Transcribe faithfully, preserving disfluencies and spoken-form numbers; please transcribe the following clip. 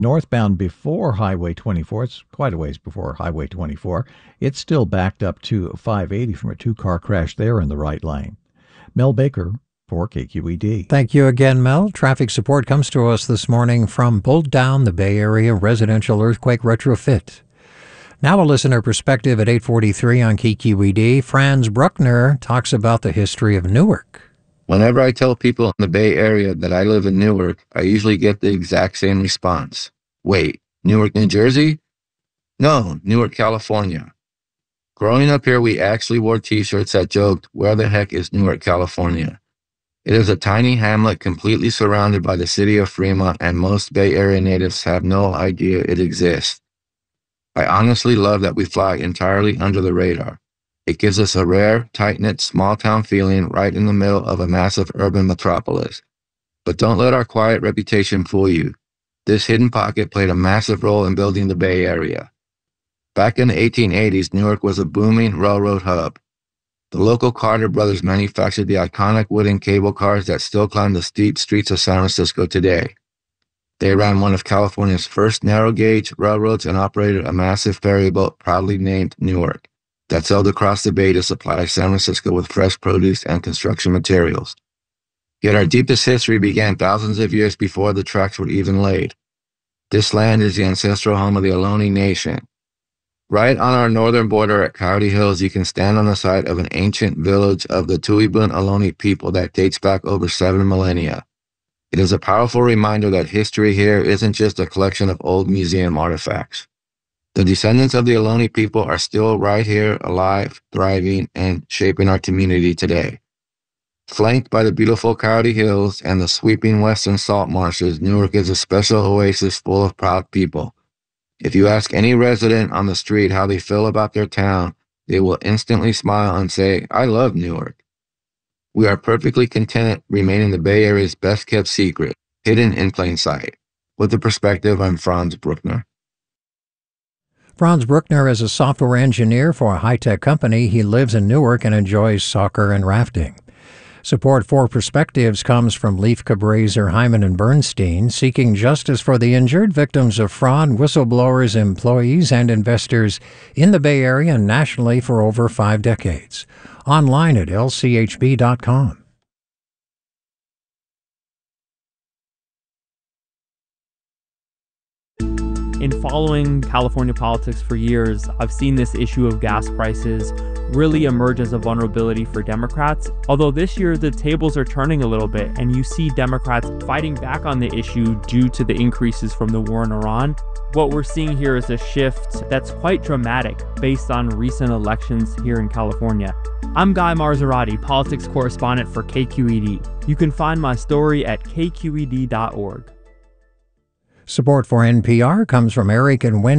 Northbound before Highway twenty-four, it's quite a ways before Highway twenty-four, it's still backed up to five eighty from a two-car crash there in the right lane. Mel Baker for K Q E D. Thank you again, Mel. Traffic support comes to us this morning from Bolt Down, the Bay Area Residential Earthquake Retrofit. Now a listener perspective at eight forty-three on K Q E D. Franz Bruckner talks about the history of Newark. Whenever I tell people in the Bay Area that I live in Newark, I usually get the exact same response. Wait, Newark, New Jersey? No, Newark, California. Growing up here, we actually wore t-shirts that joked, "Where the heck is Newark, California?" It is a tiny hamlet completely surrounded by the city of Fremont, and most Bay Area natives have no idea it exists. I honestly love that we fly entirely under the radar. It gives us a rare, tight-knit, small-town feeling right in the middle of a massive urban metropolis. But don't let our quiet reputation fool you. This hidden pocket played a massive role in building the Bay Area. Back in the eighteen eighties, Newark was a booming railroad hub. The local Carter brothers manufactured the iconic wooden cable cars that still climb the steep streets of San Francisco today. They ran one of California's first narrow-gauge railroads and operated a massive ferry boat proudly named Newark that sailed across the bay to supply San Francisco with fresh produce and construction materials. Yet our deepest history began thousands of years before the tracks were even laid. This land is the ancestral home of the Ohlone Nation. Right on our northern border at Coyote Hills, you can stand on the site of an ancient village of the Tuibun Ohlone people that dates back over seven millennia. It is a powerful reminder that history here isn't just a collection of old museum artifacts. The descendants of the Ohlone people are still right here, alive, thriving, and shaping our community today. Flanked by the beautiful Coyote Hills and the sweeping western salt marshes, Newark is a special oasis full of proud people. If you ask any resident on the street how they feel about their town, they will instantly smile and say, "I love Newark." We are perfectly content remaining the Bay Area's best-kept secret, hidden in plain sight. With the perspective, I'm Franz Bruckner. Franz Bruckner is a software engineer for a high-tech company. He lives in Newark and enjoys soccer and rafting. Support for Perspectives comes from Leif Cabraser, Hyman and Bernstein, seeking justice for the injured, victims of fraud, whistleblowers, employees, and investors in the Bay Area and nationally for over five decades. Online at L C H B dot com. In following California politics for years, I've seen this issue of gas prices really emerge as a vulnerability for Democrats. Although this year the tables are turning a little bit and you see Democrats fighting back on the issue due to the increases from the war in Iran, what we're seeing here is a shift that's quite dramatic based on recent elections here in California. I'm Guy Marzorati, politics correspondent for K Q E D. You can find my story at K Q E D dot org. Support for N P R comes from Eric and Wendy